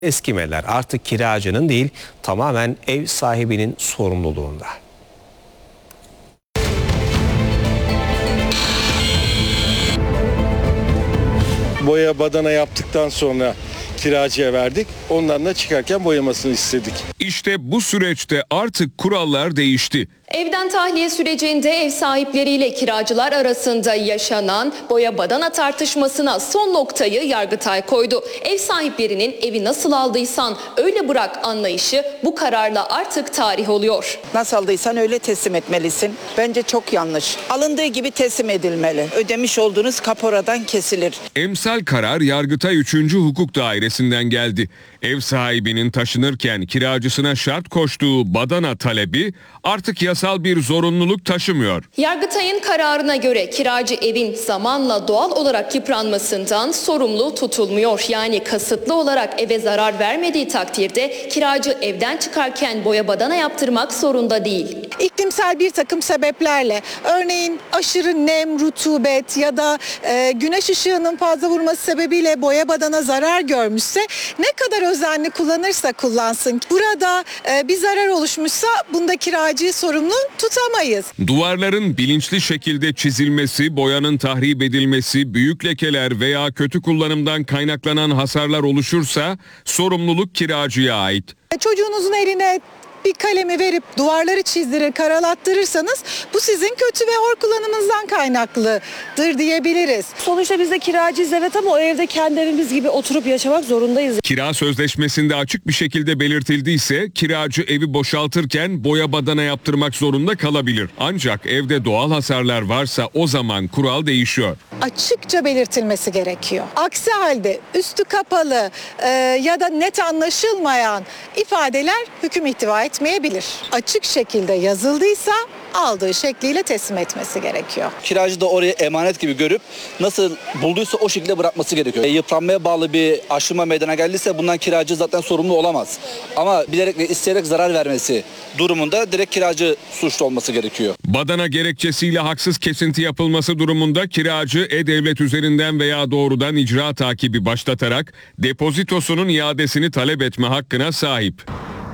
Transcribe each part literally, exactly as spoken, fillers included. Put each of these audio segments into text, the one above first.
Eskimeler artık kiracının değil, tamamen ev sahibinin sorumluluğunda. Boya badana yaptıktan sonra kiracıya verdik. Ondan da çıkarken boyamasını istedik. İşte bu süreçte artık kurallar değişti. Evden tahliye sürecinde ev sahipleriyle kiracılar arasında yaşanan boya badana tartışmasına son noktayı Yargıtay koydu. Ev sahiplerinin evi nasıl aldıysan öyle bırak anlayışı bu kararla artık tarih oluyor. Nasıl aldıysan öyle teslim etmelisin. Bence çok yanlış. Alındığı gibi teslim edilmeli. Ödemiş olduğunuz kaporadan kesilir. Emsal karar Yargıtay üçüncü Hukuk Dairesi'nden geldi. Ev sahibinin taşınırken kiracısına şart koştuğu badana talebi artık yasal bir zorunluluk taşımıyor. Yargıtay'ın kararına göre kiracı evin zamanla doğal olarak yıpranmasından sorumlu tutulmuyor. Yani kasıtlı olarak eve zarar vermediği takdirde kiracı evden çıkarken boya badana yaptırmak zorunda değil. İklimsel bir takım sebeplerle, örneğin aşırı nem, rutubet ya da e, güneş ışığının fazla vurması sebebiyle boya badana zarar görmüşse ne kadar özenli kullanırsa kullansın. Burada e, bir zarar oluşmuşsa bunda kiracıyı sorumlu tutamayız. Duvarların bilinçli şekilde çizilmesi, boyanın tahrip edilmesi, büyük lekeler veya kötü kullanımdan kaynaklanan hasarlar oluşursa sorumluluk kiracıya ait. Çocuğunuzun eline bir kalemi verip duvarları çizdirir, karalattırırsanız bu sizin kötü ve hor kullanımınızdan kaynaklıdır diyebiliriz. Sonuçta biz de kiracıyız evet ama o evde kendi evimiz gibi oturup yaşamak zorundayız. Kira sözleşmesinde açık bir şekilde belirtildiyse kiracı evi boşaltırken boya badana yaptırmak zorunda kalabilir. Ancak evde doğal hasarlar varsa o zaman kural değişiyor. Açıkça belirtilmesi gerekiyor. Aksi halde üstü kapalı e, ya da net anlaşılmayan ifadeler hüküm ihtiva etmeyebilir. Açık şekilde yazıldıysa aldığı şekliyle teslim etmesi gerekiyor. Kiracı da oraya emanet gibi görüp nasıl bulduysa o şekilde bırakması gerekiyor. E, yıpranmaya bağlı bir aşınma meydana geldiyse bundan kiracı zaten sorumlu olamaz. Ama bilerek ve isteyerek zarar vermesi durumunda direkt kiracı suçlu olması gerekiyor. Badana gerekçesiyle haksız kesinti yapılması durumunda kiracı e-devlet üzerinden veya doğrudan icra takibi başlatarak depozitosunun iadesini talep etme hakkına sahip.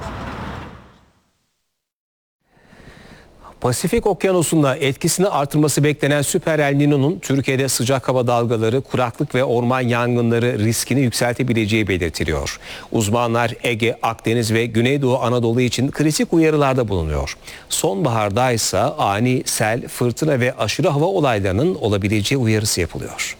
Pasifik Okyanusu'nda etkisini artırması beklenen Süper El Niño'nun Türkiye'de sıcak hava dalgaları, kuraklık ve orman yangınları riskini yükseltebileceği belirtiliyor. Uzmanlar Ege, Akdeniz ve Güneydoğu Anadolu için kritik uyarılarda bulunuyor. Sonbaharda ise ani sel, fırtına ve aşırı hava olaylarının olabileceği uyarısı yapılıyor.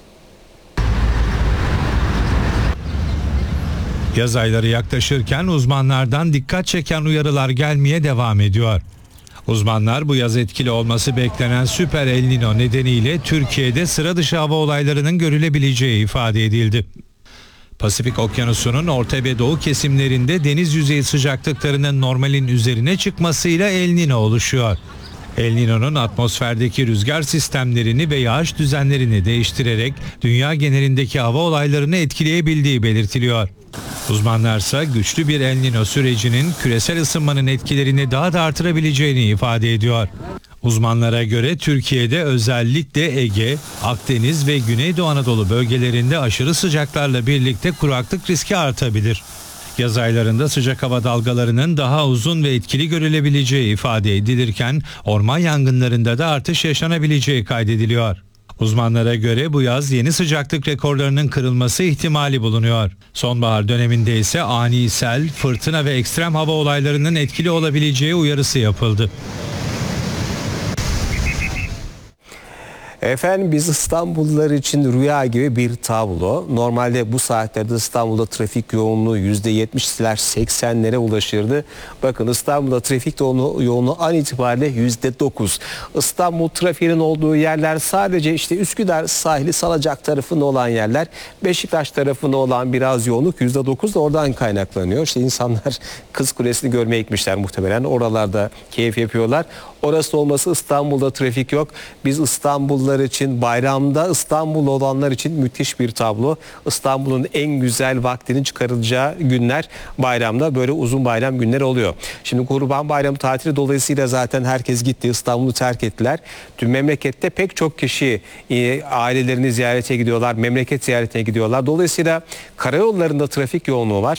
Yaz ayları yaklaşırken uzmanlardan dikkat çeken uyarılar gelmeye devam ediyor. Uzmanlar bu yaz etkili olması beklenen Süper El Niño nedeniyle Türkiye'de sıra dışı hava olaylarının görülebileceği ifade edildi. Pasifik Okyanusu'nun orta ve doğu kesimlerinde deniz yüzeyi sıcaklıklarının normalin üzerine çıkmasıyla El Niño oluşuyor. El Niño'nun atmosferdeki rüzgar sistemlerini ve yağış düzenlerini değiştirerek dünya genelindeki hava olaylarını etkileyebildiği belirtiliyor. Uzmanlarsa güçlü bir El Niño sürecinin küresel ısınmanın etkilerini daha da artırabileceğini ifade ediyor. Uzmanlara göre Türkiye'de özellikle Ege, Akdeniz ve Güneydoğu Anadolu bölgelerinde aşırı sıcaklarla birlikte kuraklık riski artabilir. Yaz aylarında sıcak hava dalgalarının daha uzun ve etkili görülebileceği ifade edilirken orman yangınlarında da artış yaşanabileceği kaydediliyor. Uzmanlara göre bu yaz yeni sıcaklık rekorlarının kırılması ihtimali bulunuyor. Sonbahar döneminde ise ani sel, fırtına ve ekstrem hava olaylarının etkili olabileceği uyarısı yapıldı. Efendim biz İstanbullular için rüya gibi bir tablo. Normalde bu saatlerde İstanbul'da trafik yoğunluğu yüzde yetmişler seksenlere ulaşırdı. Bakın İstanbul'da trafik yoğunluğu, yoğunluğu an itibariyle yüzde dokuz. İstanbul trafiğinin olduğu yerler sadece işte Üsküdar sahili Salacak tarafında olan yerler. Beşiktaş tarafında olan biraz yoğunluk yüzde dokuz da oradan kaynaklanıyor. İşte insanlar Kız Kulesi'ni görmeye gitmişler muhtemelen. Oralarda keyif yapıyorlar. Orası olması İstanbul'da trafik yok. Biz İstanbullular için, bayramda İstanbul'da olanlar için müthiş bir tablo. İstanbul'un en güzel vaktinin çıkarılacağı günler bayramda, böyle uzun bayram günleri oluyor. Şimdi Kurban Bayramı tatili dolayısıyla zaten herkes gitti, İstanbul'u terk ettiler. Tüm memlekette pek çok kişi e, ailelerini ziyarete gidiyorlar, memleket ziyaretine gidiyorlar. Dolayısıyla karayollarında trafik yoğunluğu var.